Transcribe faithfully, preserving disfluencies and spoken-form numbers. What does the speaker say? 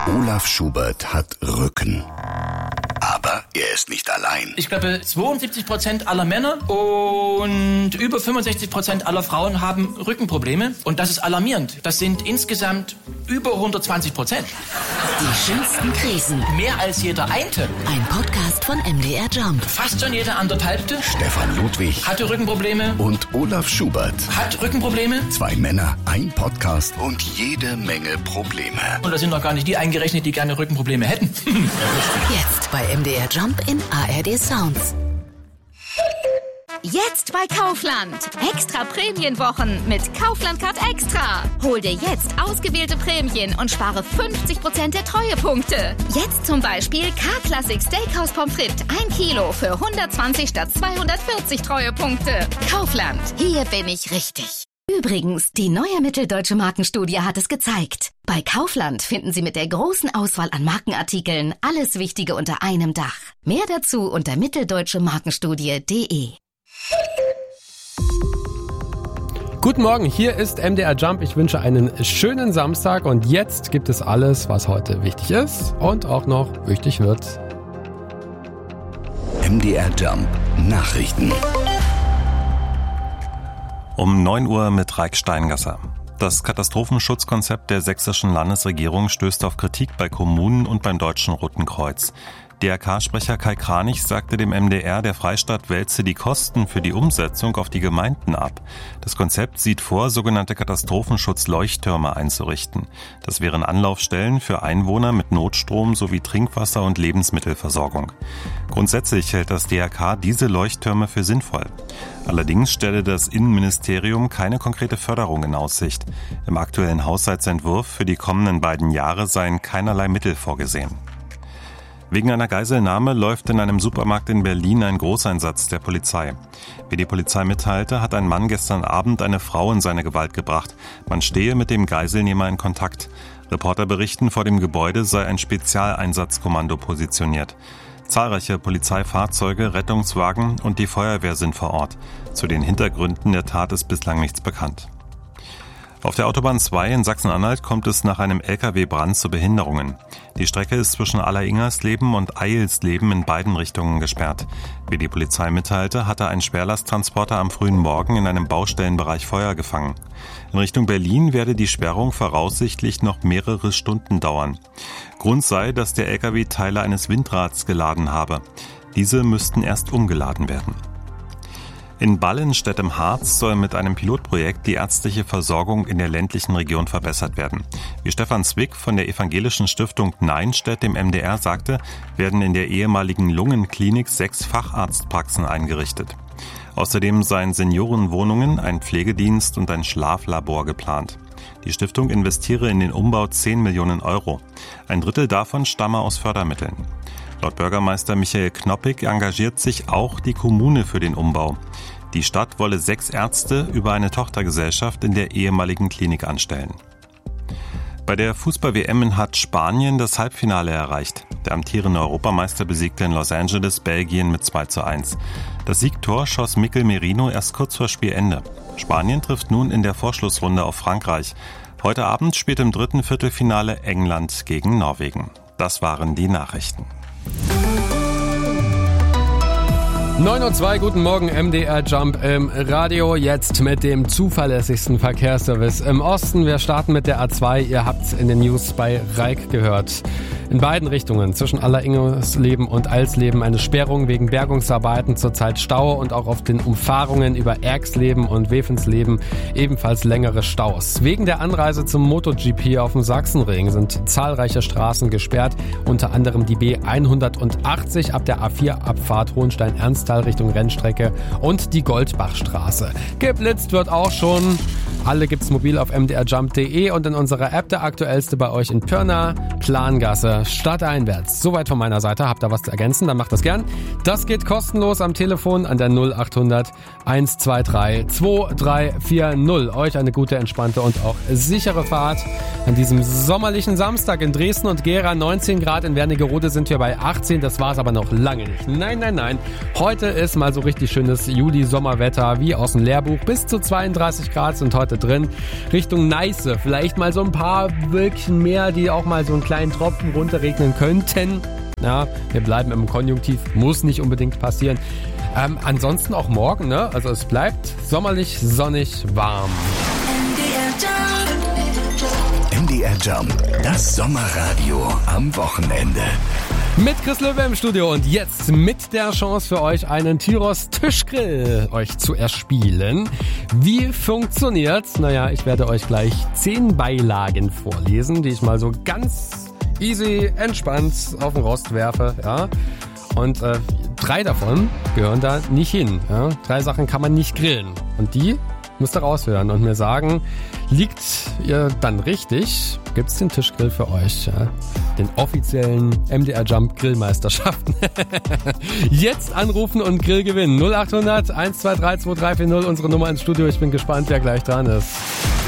Olaf Schubert hat Rücken. Aber er ist nicht allein. Ich glaube, zweiundsiebzig Prozent aller Männer und über fünfundsechzig Prozent aller Frauen haben Rückenprobleme. Und das ist alarmierend. Das sind insgesamt über hundertzwanzig Prozent. Die schönsten Krisen. Mehr als jeder Einte. Ein Podcast von M D R Jump. Fast schon jeder anderthalbte. Stefan Ludwig Hatte Rückenprobleme. und Olaf Schubert. Hat Rückenprobleme. Zwei Männer, ein Podcast und jede Menge Probleme. Und da sind noch gar nicht die eingerechnet, die gerne Rückenprobleme hätten. Jetzt bei M D R Jump in A R D Sounds. Jetzt bei Kaufland. Extra Prämienwochen mit Kaufland Card Extra. Hol dir jetzt ausgewählte Prämien und spare fünfzig Prozent der Treuepunkte. Jetzt zum Beispiel K-Classic Steakhouse Pommes frites ein Kilo für hundertzwanzig statt zweihundertvierzig Treuepunkte. Kaufland. Hier bin ich richtig. Übrigens, die neue Mitteldeutsche Markenstudie hat es gezeigt. Bei Kaufland finden Sie mit der großen Auswahl an Markenartikeln alles Wichtige unter einem Dach. Mehr dazu unter mitteldeutsche markenstudie punkt de. Guten Morgen, hier ist M D R Jump. Ich wünsche einen schönen Samstag und jetzt gibt es alles, was heute wichtig ist und auch noch wichtig wird. M D R Jump Nachrichten. Um neun Uhr mit Raik Steingasser. Das Katastrophenschutzkonzept der sächsischen Landesregierung stößt auf Kritik bei Kommunen und beim Deutschen Roten Kreuz. D R K-Sprecher Kai Kranich sagte dem M D R, der Freistaat wälze die Kosten für die Umsetzung auf die Gemeinden ab. Das Konzept sieht vor, sogenannte Katastrophenschutzleuchttürme einzurichten. Das wären Anlaufstellen für Einwohner mit Notstrom sowie Trinkwasser- und Lebensmittelversorgung. Grundsätzlich hält das D R K diese Leuchttürme für sinnvoll. Allerdings stelle das Innenministerium keine konkrete Förderung in Aussicht. Im aktuellen Haushaltsentwurf für die kommenden beiden Jahre seien keinerlei Mittel vorgesehen. Wegen einer Geiselnahme läuft in einem Supermarkt in Berlin ein Großeinsatz der Polizei. Wie die Polizei mitteilte, hat ein Mann gestern Abend eine Frau in seine Gewalt gebracht. Man stehe mit dem Geiselnehmer in Kontakt. Reporter berichten, vor dem Gebäude sei ein Spezialeinsatzkommando positioniert. Zahlreiche Polizeifahrzeuge, Rettungswagen und die Feuerwehr sind vor Ort. Zu den Hintergründen der Tat ist bislang nichts bekannt. Auf der Autobahn zwei in Sachsen-Anhalt kommt es nach einem L K W-Brand zu Behinderungen. Die Strecke ist zwischen Alleringers-Leben und Eilsleben in beiden Richtungen gesperrt. Wie die Polizei mitteilte, hatte ein Schwerlasttransporter am frühen Morgen in einem Baustellenbereich Feuer gefangen. In Richtung Berlin werde die Sperrung voraussichtlich noch mehrere Stunden dauern. Grund sei, dass der L K W Teile eines Windrads geladen habe. Diese müssten erst umgeladen werden. In Ballenstedt im Harz soll mit einem Pilotprojekt die ärztliche Versorgung in der ländlichen Region verbessert werden. Wie Stefan Zwick von der evangelischen Stiftung Neinstedt dem M D R sagte, werden in der ehemaligen Lungenklinik sechs Facharztpraxen eingerichtet. Außerdem seien Seniorenwohnungen, ein Pflegedienst und ein Schlaflabor geplant. Die Stiftung investiere in den Umbau zehn Millionen Euro. Ein Drittel davon stamme aus Fördermitteln. Laut Bürgermeister Michael Knoppig engagiert sich auch die Kommune für den Umbau. Die Stadt wolle sechs Ärzte über eine Tochtergesellschaft in der ehemaligen Klinik anstellen. Bei der Fußball-W M hat Spanien das Halbfinale erreicht. Der amtierende Europameister besiegte in Los Angeles Belgien mit zwei zu eins. Das Siegtor schoss Mikel Merino erst kurz vor Spielende. Spanien trifft nun in der Vorschlussrunde auf Frankreich. Heute Abend spielt im dritten Viertelfinale England gegen Norwegen. Das waren die Nachrichten. neun Uhr zwei, guten Morgen, M D R Jump im Radio, jetzt mit dem zuverlässigsten Verkehrsservice im Osten. Wir starten mit der A zwei, ihr habt's in den News bei Raik gehört. In beiden Richtungen, zwischen Alleringersleben und Eilsleben, eine Sperrung wegen Bergungsarbeiten, zurzeit Stau und auch auf den Umfahrungen über Erxleben und Wevensleben ebenfalls längere Staus. Wegen der Anreise zum MotoGP auf dem Sachsenring sind zahlreiche Straßen gesperrt, unter anderem die B hundertachtzig ab der A vier Abfahrt Hohenstein-Ernsthal Richtung Rennstrecke und die Goldbachstraße. Geblitzt wird auch schon. Alle gibt's mobil auf m d r jump punkt de und in unserer App der aktuellste bei euch in Pirna, Plangasse, stadteinwärts. Soweit von meiner Seite. Habt ihr was zu ergänzen, dann macht das gern. Das geht kostenlos am Telefon an der null achthundert hundertzweiundzwanzig zweitausenddreihundertvierzig. Euch eine gute, entspannte und auch sichere Fahrt an diesem sommerlichen Samstag in Dresden und Gera. neunzehn Grad, in Wernigerode sind wir bei achtzehn. Das war's aber noch lange nicht. Nein, nein, nein. Heute ist mal so richtig schönes Juli-Sommerwetter wie aus dem Lehrbuch. Bis zu zweiunddreißig Grad sind heute Monate drin. Richtung Neiße, vielleicht mal so ein paar Wölkchen mehr, die auch mal so einen kleinen Tropfen runterregnen könnten. Ja, wir bleiben im Konjunktiv, muss nicht unbedingt passieren. Ähm, ansonsten auch morgen, ne? Also es bleibt sommerlich, sonnig, warm. M D R Jump, das Sommerradio am Wochenende. Mit Chris Löwe im Studio und jetzt mit der Chance für euch, einen Tyros Tischgrill euch zu erspielen. Wie funktioniert's? Naja, ich werde euch gleich zehn Beilagen vorlesen, die ich mal so ganz easy, entspannt auf den Rost werfe. Ja? Und äh, drei davon gehören da nicht hin. Ja? Drei Sachen kann man nicht grillen. Und die müsst ihr raushören und mir sagen, liegt ihr dann richtig, gibt's den Tischgrill für euch. Ja? Den offiziellen M D R Jump Grillmeisterschaften. Jetzt anrufen und Grill gewinnen. null acht hundert eins zwei drei zwei drei vier null, unsere Nummer ins Studio. Ich bin gespannt, wer gleich dran ist.